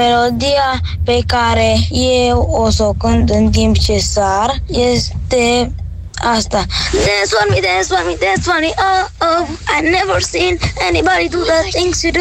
Melodia pe care eu o să o cânt în timp ce sar este asta. Dance for me, dance for me, dance for me, oh, oh. I never seen anybody do the things you do.